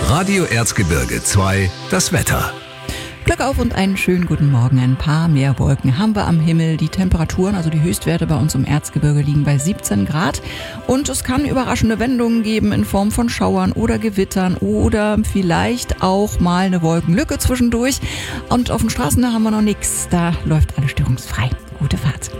Radio Erzgebirge 2, das Wetter. Glück auf und einen schönen guten Morgen. Ein paar mehr Wolken haben wir am Himmel. Die Temperaturen, also die Höchstwerte bei uns im Erzgebirge, liegen bei 17 Grad. Und es kann überraschende Wendungen geben in Form von Schauern oder Gewittern oder vielleicht auch mal eine Wolkenlücke zwischendurch. Und auf den Straßen, da haben wir noch nichts. Da läuft alles störungsfrei. Gute Fahrt.